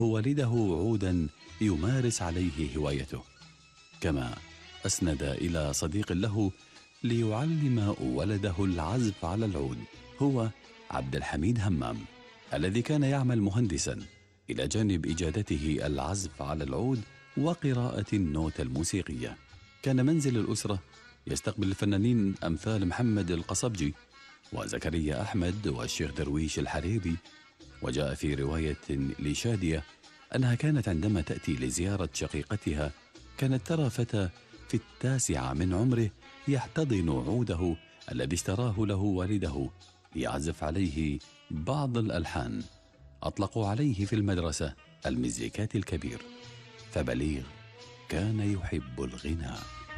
والده عودا يمارس عليه هوايته، كما أسند إلى صديق له ليعلم ولده العزف على العود، هو عبد الحميد همام، الذي كان يعمل مهندسا إلى جانب إجادته العزف على العود وقراءة النوتة الموسيقية. كان منزل الأسرة يستقبل الفنانين أمثال محمد القصبجي وزكريا أحمد والشيخ درويش الحريبي. وجاء في رواية لشادية أنها كانت عندما تأتي لزيارة شقيقتها كانت ترى فتى في 9 من عمره يحتضن عوده الذي اشتراه له والده ليعزف عليه بعض الألحان أطلقوا عليه في المدرسة المزيكات الكبير. فبليغ كان يحب الغناء.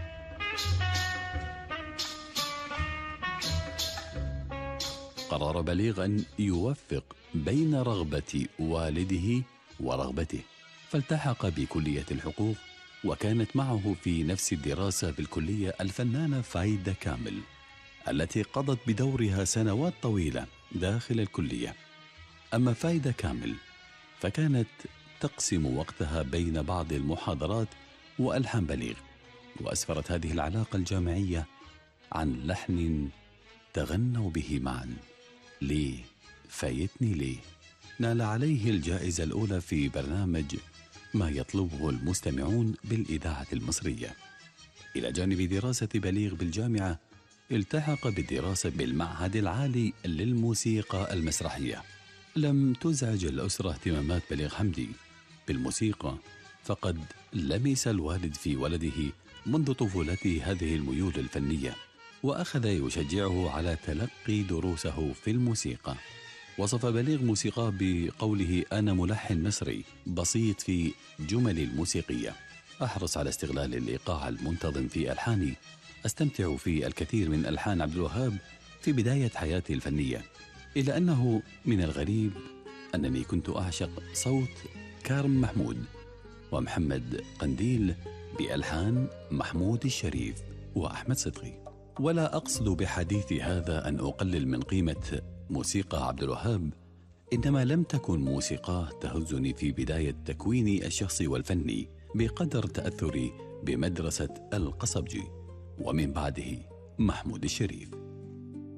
قرر بليغ أن يوفق بين رغبة والده ورغبته، فالتحق بكلية الحقوق، وكانت معه في نفس الدراسة بالكلية الفنانة فايدة كامل التي قضت بدورها سنوات طويلة داخل الكلية. أما فايدة كامل فكانت تقسم وقتها بين بعض المحاضرات وألحان بليغ، وأسفرت هذه العلاقة الجامعية عن لحن تغنوا به معا، ليه فايتني ليه، نال عليه الجائزة الأولى في برنامج ما يطلبه المستمعون بالإذاعة المصرية. إلى جانب دراسة بليغ بالجامعة التحق بالدراسة بالمعهد العالي للموسيقى المسرحية. لم تزعج الأسرة اهتمامات بليغ حمدي بالموسيقى، فقد لمس الوالد في ولده منذ طفولته هذه الميول الفنية، وأخذ يشجعه على تلقي دروسه في الموسيقى. وصف بليغ موسيقاه بقوله: أنا ملحن مصري بسيط في جمل الموسيقية، أحرص على استغلال الإيقاع المنتظم في ألحاني، أستمتع في الكثير من ألحان عبد الوهاب في بداية حياتي الفنية، إلا أنه من الغريب أنني كنت أعشق صوت كارم محمود ومحمد قنديل بألحان محمود الشريف وأحمد صدقي. ولا أقصد بحديث هذا أن أقلل من قيمة موسيقى عبد الوهاب، إنما لم تكن موسيقاه تهزني في بداية تكويني الشخصي والفني بقدر تأثري بمدرسة القصبجي ومن بعده محمود الشريف.